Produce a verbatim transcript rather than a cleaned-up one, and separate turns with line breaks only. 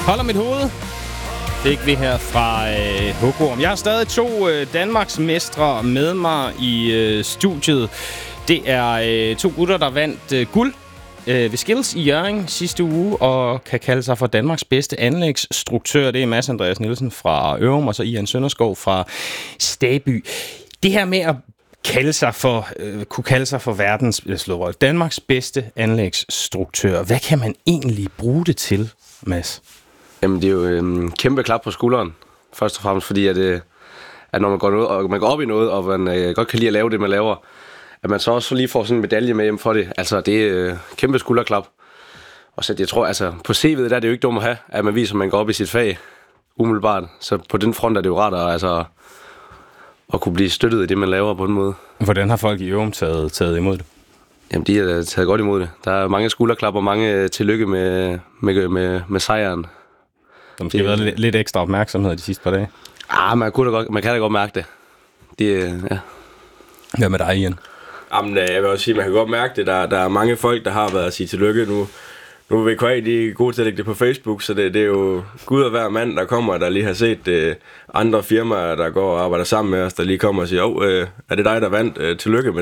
Holder mit hoved. Fik vi her fra øh, Hugorm. Jeg har stadig to øh, Danmarks mestre med mig i øh, studiet. Det er øh, to gutter, der vandt øh, guld øh, ved Skills i Hjørring sidste uge, og kan kalde sig for Danmarks bedste anlægsstruktør. Det er Mads Andreas Nielsen fra Ørum, og så Ian Sønderskov fra Staby. Det her med at kalde sig for, øh, kunne kalde sig for verdens, slår, Danmarks bedste anlægsstruktør. Hvad kan man egentlig bruge det til, Mads?
Jamen, det er jo en øh, kæmpe klap på skulderen, først og fremmest, fordi at, øh, at når man går, noget, og man går op i noget, og man øh, godt kan lide at lave det, man laver, at man så også lige får sådan en medalje med hjem for det. Altså, det er øh, kæmpe skulderklap. Og så jeg tror, altså, på C V'et der er det jo ikke dumt at have, at man viser, at man går op i sit fag umiddelbart. Så på den front er det jo rart at, altså, at kunne blive støttet i det, man laver på en måde.
Hvordan har folk i Ørum taget, taget imod det?
Jamen, de har taget godt imod det. Der er mange skulderklap og mange tillykke med, med, med, med sejren.
Der måske har været lidt, lidt ekstra opmærksomhed de sidste par dage.
Ah, man, kunne da godt, man kan da godt mærke det. det ja.
Hvad med dig, Ian?
Jamen, jeg vil også sige, man kan godt mærke det. Der, der er mange folk, der har været at sige tillykke nu. Nu er V K A, de er gode til at lægge det på Facebook, så det, det er jo Gud og hver mand, der kommer, der lige har set øh, andre firmaer, der går og arbejder sammen med os, der lige kommer og siger, åh, øh, er det dig, der vandt? Øh, tillykke med